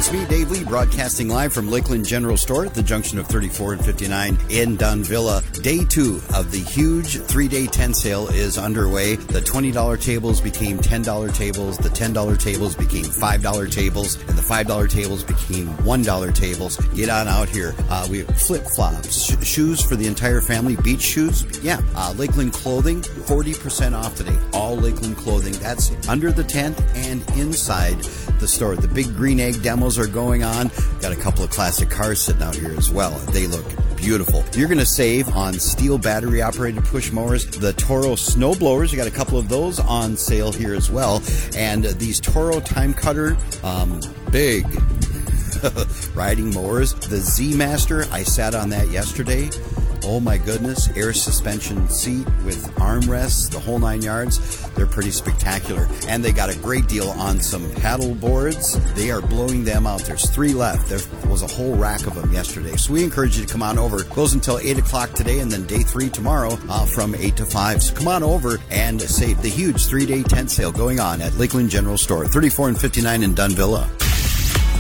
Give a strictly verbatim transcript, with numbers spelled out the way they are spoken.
It's me, Dave Lee, broadcasting live from Lakeland General Store at the junction of thirty-four and fifty-nine in Dunvilla. Day two of the huge three-day tent sale is underway. The twenty dollar tables became ten dollar tables, the ten dollar tables became five dollar tables, and the five dollar tables became one dollar tables. Get on out here. Uh, we have flip-flops, sh- shoes for the entire family, beach shoes. Yeah, uh, Lakeland Clothing, forty percent off today. All Lakeland Clothing. That's under the tent and inside the store. The big green egg demos are going on. Got a couple of classic cars sitting out here as well. They look beautiful. You're going to save on steel battery operated push mowers. The Toro snow blowers, you got a couple of those on sale here as well. And these Toro time cutter, um, big riding mowers. The Z Master, I sat on that yesterday. Oh my goodness, air suspension seat with armrests, the whole nine yards. They're pretty spectacular. And they got a great deal on some paddle boards. They are blowing them out. There's three left. There was a whole rack of them yesterday. So we encourage you to come on over. Close until eight o'clock today and then day three tomorrow uh, from eight to five. So come on over and save the huge three-day tent sale going on at Lakeland General Store, thirty-four and fifty-nine in Dunvilla.